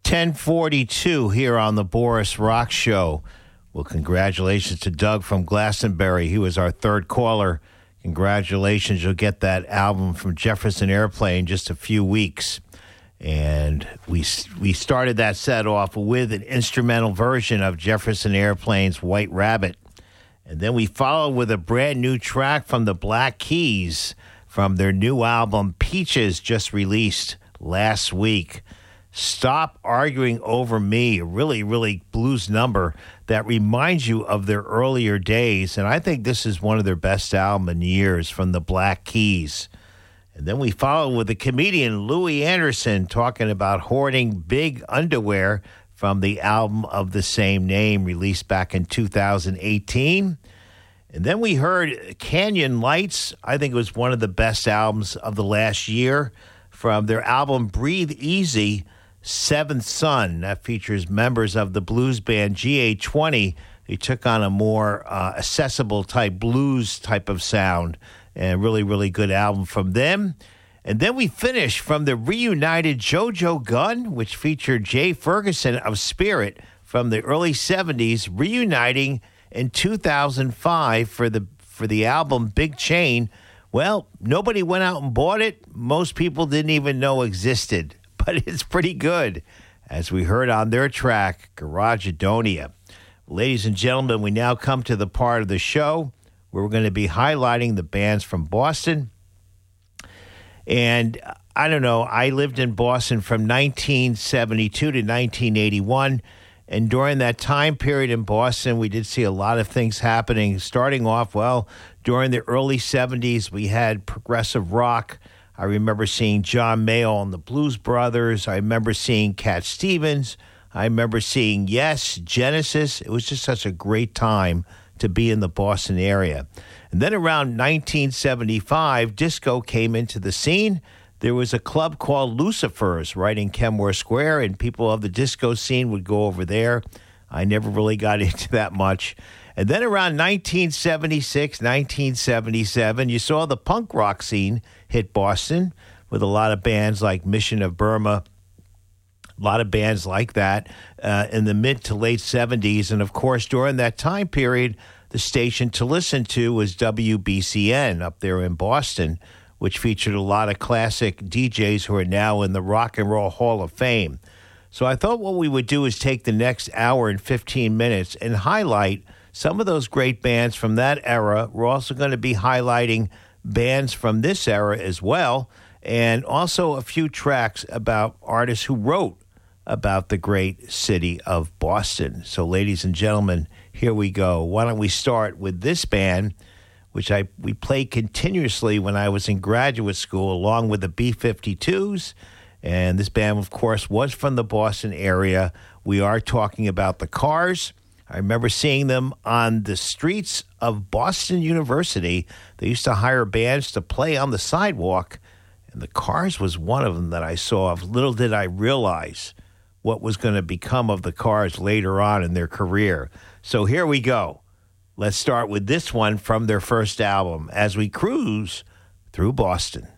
10:42 here on the Boris Rock Show. Well, congratulations to Doug from Glastonbury. He was our third caller. Congratulations. You'll get that album from Jefferson Airplane in just a few weeks. And we started that set off with an instrumental version of Jefferson Airplane's White Rabbit. And then we followed with a brand new track from the Black Keys from their new album Peaches, just released last week. Stop Arguing Over Me, a really, really blues number that reminds you of their earlier days. And I think this is one of their best albums in years from the Black Keys. And then we follow with the comedian Louis Anderson talking about hoarding big underwear from the album of the same name released back in 2018. And then we heard Canyon Lights. I think it was one of the best albums of the last year from their album Breathe Easy, Seventh Son. That features members of the blues band GA20. They took on a more accessible type blues type of sound. And really, really good album from them. And then we finish from the reunited JoJo Gunn, which featured Jay Ferguson of Spirit from the early 70s, reuniting in 2005 for the album Big Chain. Well, nobody went out and bought it. Most people didn't even know existed. But it's pretty good, as we heard on their track, Garage Adonia. Ladies and gentlemen, we now come to the part of the show where we're going to be highlighting the bands from Boston. And I don't know, I lived in Boston from 1972 to 1981. And during that time period in Boston, we did see a lot of things happening. Starting off, well, during the early 70s, we had progressive rock. I remember seeing John Mayall and the Blues Brothers. I remember seeing Cat Stevens. I remember seeing Yes, Genesis. It was just such a great time to be in the Boston area. And then around 1975, disco came into the scene. There was a club called Lucifer's right in Kenmore Square, and people of the disco scene would go over there. I never really got into that much. And then around 1976, 1977, you saw the punk rock scene hit Boston with a lot of bands like Mission of Burma, a lot of bands like that in the mid to late 70s. And, of course, during that time period, the station to listen to was WBCN up there in Boston, which featured a lot of classic DJs who are now in the Rock and Roll Hall of Fame. So I thought what we would do is take the next hour and 15 minutes and highlight some of those great bands from that era. We're also going to be highlighting bands from this era as well, and also a few tracks about artists who wrote about the great city of Boston. So, ladies and gentlemen, here we go. Why don't we start with this band, which we played continuously when I was in graduate school, along with the B-52s. And this band, of course, was from the Boston area. We are talking about the Cars. I remember seeing them on the streets of Boston University. They used to hire bands to play on the sidewalk, and the Cars was one of them that I saw. Little did I realize what was going to become of the Cars later on in their career. So here we go. Let's start with this one from their first album as we cruise through Boston.